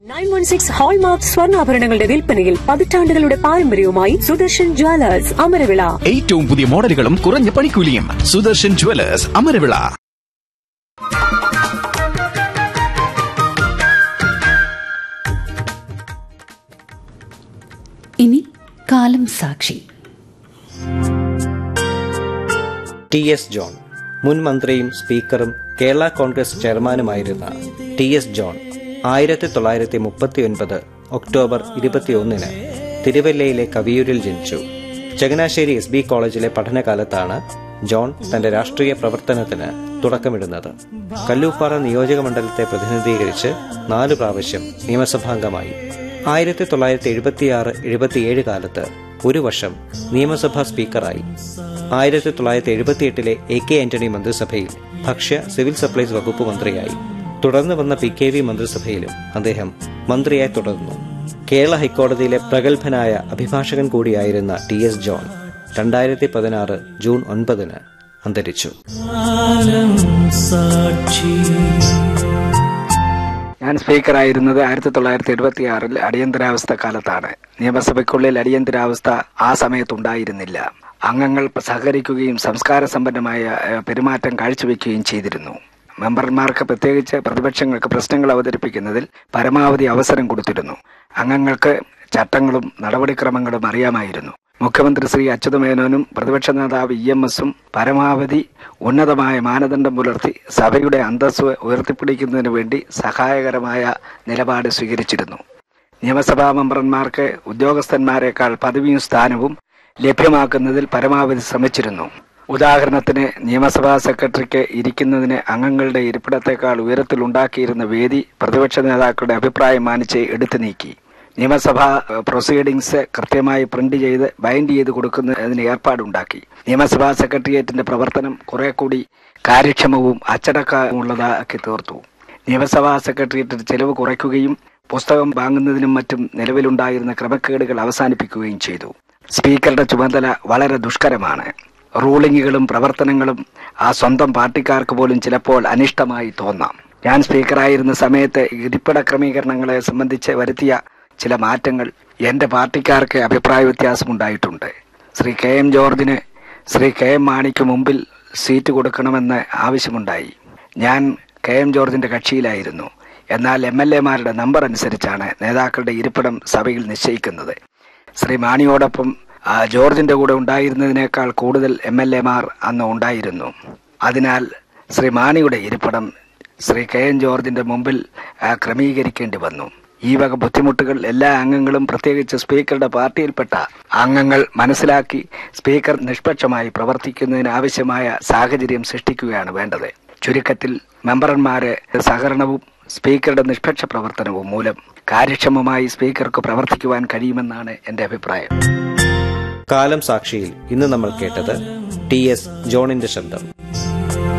916 hallmark സ്വർണ്ണാഭരണങ്ങളുടെ വിൽപ്പനയിൽ പതിറ്റാണ്ടുകളുടെ പാരമ്പര്യവുമായി സുദർശൻ ജ്വല്ലേഴ്സ് അമരവിള. ഏറ്റവും പുതിയ മോഡലുകളും കുറഞ്ഞ പണിക്കൂലിയും. സുദർശൻ ജ്വല്ലേഴ്സ് അമരവിള. ഇനി കാലം സാക്ഷി. ടി.എസ്. ജോൺ, മുൻ മന്ത്രിയും സ്പീക്കറും Kerala Congress ചെയർമാനുമായിരുന്ന TS. John 1939 October 21 തിരുവല്ലയിലെ കവിയൂരിൽ ജനിച്ചു. ചങ്ങനാശ്ശേരി SB കോളേജിലെ പഠനകാലത്താണ് ജോൺ തന്റെ രാഷ്ട്രീയ പ്രവർത്തനത്തിന് തുടക്കമിടുന്നത്. കല്ലൂപ്പാറ നിയോജക മണ്ഡലത്തെ പ്രതിനിധീകരിച്ച് 4 പ്രാവശ്യം നിയമസഭാംഗമായി. 1976-77 കാലത്ത് 1 വർഷം നിയമസഭാ സ്പീക്കറായി. 1978 AK ആന്റണി മന്ത്രിസഭയിൽ ഭക്ഷ്യ സിവിൽ സപ്ലൈസ് വകുപ്പ് മന്ത്രിയായി. തുടർന്ന് വന്ന PKV മന്ത്രിസഭയിലും അദ്ദേഹം മന്ത്രിയായി തുടർന്നു. കേരള ഹൈക്കോടതിയിലെ പ്രഗത്ഭനായ അഭിഭാഷകൻ കൂടിയായിരുന്ന ടി.എസ്. ജോൺ 2016 ജൂൺ 9 അന്തരിച്ചു. ഞാൻ സ്പീക്കറായിരുന്നത് 1976 അടിയന്തരാവസ്ഥ കാലത്താണ്. നിയമസഭയ്ക്കുള്ളിൽ അടിയന്തരാവസ്ഥ ആ സമയത്തുണ്ടായിരുന്നില്ല. അംഗങ്ങൾ സഹകരിക്കുകയും സംസ്കാര സമ്പന്നമായ പെരുമാറ്റം കാഴ്ചവെക്കുകയും ചെയ്തിരുന്നു. മെമ്പർമാർക്ക്, പ്രത്യേകിച്ച് പ്രതിപക്ഷങ്ങൾക്ക് പ്രശ്നങ്ങൾ അവതരിപ്പിക്കുന്നതിൽ പരമാവധി അവസരം കൊടുത്തിരുന്നു. അംഗങ്ങൾക്ക് ചട്ടങ്ങളും നടപടിക്രമങ്ങളും അറിയാമായിരുന്നു. മുഖ്യമന്ത്രി ശ്രീ അച്യുതമേനോനും പ്രതിപക്ഷ നേതാവ് EMSഉം പരമാവധി ഉന്നതമായ മാനദണ്ഡം പുലർത്തി സഭയുടെ അന്തസ്സ് ഉയർത്തിപ്പിടിക്കുന്നതിനു വേണ്ടി സഹായകരമായ നിലപാട് സ്വീകരിച്ചിരുന്നു. നിയമസഭാ മെമ്പർമാർക്ക് ഉദ്യോഗസ്ഥന്മാരെക്കാൾ പദവിയും സ്ഥാനവും ലഭ്യമാക്കുന്നതിൽ പരമാവധി ശ്രമിച്ചിരുന്നു. ഉദാഹരണത്തിന്, നിയമസഭാ സെക്രട്ടറിക്ക് ഇരിക്കുന്നതിന് അംഗങ്ങളുടെ ഇരിപ്പിടത്തേക്കാൾ ഉയരത്തിലുണ്ടാക്കിയിരുന്ന വേദി പ്രതിപക്ഷ നേതാക്കളുടെ അഭിപ്രായം മാനിച്ച് എടുത്തു നീക്കി. നിയമസഭാ പ്രൊസീഡിംഗ്സ് കൃത്യമായി പ്രിന്റ് ചെയ്ത് ബൈൻഡ് ചെയ്ത് കൊടുക്കുന്നതിന് ഏർപ്പാടുണ്ടാക്കി. നിയമസഭാ സെക്രട്ടേറിയറ്റിന്റെ പ്രവർത്തനം കുറെ കൂടി കാര്യക്ഷമവും അച്ചടക്കമുള്ളതാക്കി തീർത്തു. നിയമസഭാ സെക്രട്ടേറിയറ്റിന്റെ ചെലവ് കുറയ്ക്കുകയും പുസ്തകം വാങ്ങുന്നതിനും മറ്റും നിലവിലുണ്ടായിരുന്ന ക്രമക്കേടുകൾ അവസാനിപ്പിക്കുകയും ചെയ്തു. സ്പീക്കറുടെ ചുമതല വളരെ ദുഷ്കരമാണ്. റൂളിങ്ങുകളും പ്രവർത്തനങ്ങളും ആ സ്വന്തം പാർട്ടിക്കാർക്ക് പോലും ചിലപ്പോൾ അനിഷ്ടമായി തോന്നാം. ഞാൻ സ്പീക്കറായിരുന്ന സമയത്ത് ഇരിപ്പിട ക്രമീകരണങ്ങളെ സംബന്ധിച്ച് വരുത്തിയ ചില മാറ്റങ്ങൾ എൻ്റെ പാർട്ടിക്കാർക്ക് അഭിപ്രായ വ്യത്യാസമുണ്ടായിട്ടുണ്ട്. ശ്രീ KM ജോർജിന് ശ്രീ KM മാണിക്ക് മുമ്പിൽ സീറ്റ് കൊടുക്കണമെന്ന് ആവശ്യമുണ്ടായി. ഞാൻ KM ജോർജിന്റെ കക്ഷിയിലായിരുന്നു. എന്നാൽ MLAമാരുടെ നമ്പർ അനുസരിച്ചാണ് നേതാക്കളുടെ ഇരിപ്പിടം സഭയിൽ നിശ്ചയിക്കുന്നത്. ശ്രീ മാണിയോടൊപ്പം ജോർജിന്റെ കൂടെ ഉണ്ടായിരുന്നതിനേക്കാൾ കൂടുതൽ MLAമാർ അന്ന് ഉണ്ടായിരുന്നു. അതിനാൽ ശ്രീ മാണിയുടെ ഇരിപ്പിടം ശ്രീ KM ജോർജിന്റെ മുമ്പിൽ ക്രമീകരിക്കേണ്ടി വന്നു. ഈ വക ബുദ്ധിമുട്ടുകൾ എല്ലാ അംഗങ്ങളും, പ്രത്യേകിച്ച് സ്പീക്കറുടെ പാർട്ടിയിൽപ്പെട്ട അംഗങ്ങൾ മനസ്സിലാക്കി സ്പീക്കർ നിഷ്പക്ഷമായി പ്രവർത്തിക്കുന്നതിന് ആവശ്യമായ സാഹചര്യം സൃഷ്ടിക്കുകയാണ് വേണ്ടത്. ചുരുക്കത്തിൽ, മെമ്പർമാരെ സഹകരണവും സ്പീക്കറുടെ നിഷ്പക്ഷ പ്രവർത്തനവും മൂലം കാര്യക്ഷമമായി സ്പീക്കർക്ക് പ്രവർത്തിക്കുവാൻ കഴിയുമെന്നാണ് എൻ്റെ അഭിപ്രായം. കാലം സാക്ഷിയിൽ ഇന്ന് നമ്മൾ കേട്ടത് ടി.എസ്. ജോണിന്റെ ശബ്ദം.